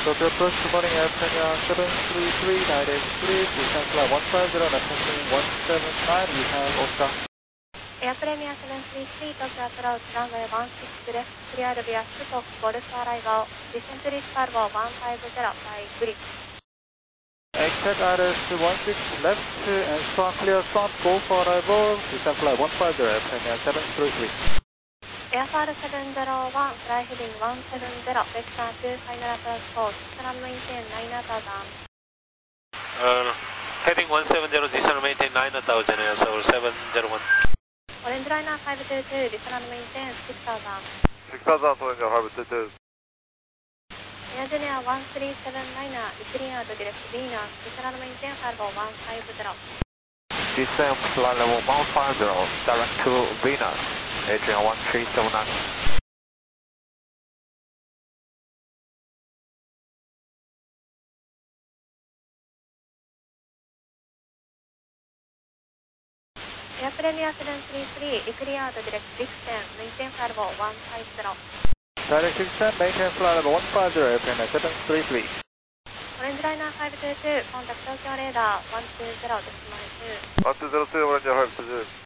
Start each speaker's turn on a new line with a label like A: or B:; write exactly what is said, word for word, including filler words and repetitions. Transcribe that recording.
A: Tokyo Approach, good morning, Air Premier seven three three, direct three, descent flight one five zero, destination one seven nine, we have Oscar.
B: Air Premier seven three three, Tokyo Approach, runway one six left, clear via Shutok, Golf arrival, descent reach cargo one five zero, by grid.
A: Exact R S one six left, and strong clear front, go for arrival, descent flight one five zero, Air Premier seven three three.
B: Air F R seven zero one, fly heading one seven zero, vector two, final approach course, descent maintain nine thousand.
C: Uh, heading one seven zero, descent maintain nine thousand, so seven zero one.
B: Orange liner five two two, descent maintain six thousand.
A: six thousand, Orange five two two.
B: Engineer one three seven nine, clear to direct Venus, descent maintain cargo one five zero.
A: Descent flight level one five zero, direct to Venus, Adrian one three seven nine.
B: Air Premier seven three three, clear to direct Brixton, maintain cargo one five zero.
A: Direct Brixton, maintain flight level one five zero, Air Premier seven three three.
B: Orange liner five two two, contact Tokyo radar one two zero decimal two.
A: one two zero two, Orange five two two.